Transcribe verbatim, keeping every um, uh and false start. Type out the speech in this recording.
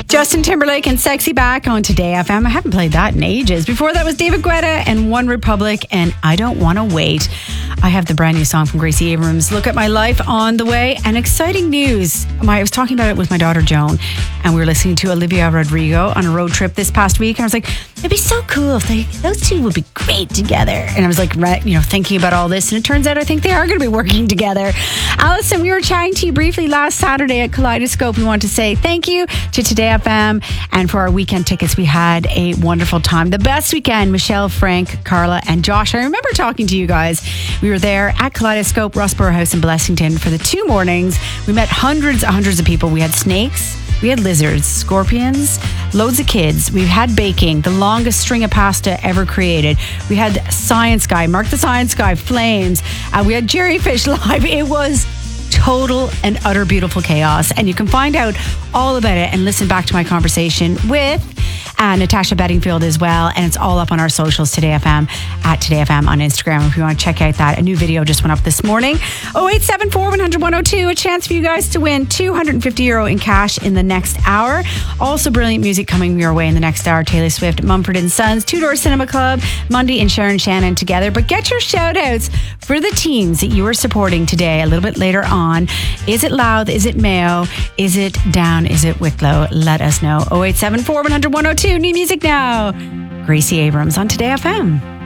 Justin Timberlake and Sexy Back on Today F M. I haven't played that in ages. Before that was David Guetta and One Republic and I Don't Want to Wait. I have the brand new song from Gracie Abrams, Look at My Life, on the way. And exciting news. I was talking about it with my daughter Joan, and we were listening to Olivia Rodrigo on a road trip this past week. And I was like, it'd be so cool if they, those two would be great together. And I was like, you know, thinking about all this. And it turns out I think they are going to be working together. Alison, we were chatting to you briefly last Saturday at Kaleidoscope. We want to say thank you to Today F M. And for our weekend tickets, we had a wonderful time. The best weekend. Michelle, Frank, Carla, and Josh. I remember talking to you guys. We were there at Kaleidoscope, Rossborough House in Blessington for the two mornings. We met hundreds and hundreds of people. We had snakes. We had lizards, scorpions, loads of kids. We've had baking, the longest string of pasta ever created. We had Science Guy, Mark the Science Guy, Flames. Uh, we had Jerryfish Live. It was total and utter beautiful chaos. And you can find out all about it and listen back to my conversation with uh, Natasha Bedingfield as well. And it's all up on our socials, Today F M, at Today F M on Instagram. If you want to check out that, a new video just went up this morning. oh eight seven four, one hundred, one oh two, a chance for you guys to win two hundred fifty euro in cash in the next hour. Also brilliant music coming your way in the next hour. Taylor Swift, Mumford and Sons, Two Door Cinema Club, Mundy and Sharon Shannon together. But get your shout outs for the teams that you are supporting today a little bit later on. Is it Louth? Is it Mayo? Is it Down? Is it Wicklow? Let us know. oh eight seven four, one hundred, one oh two. New music now. Gracie Abrams on Today F M.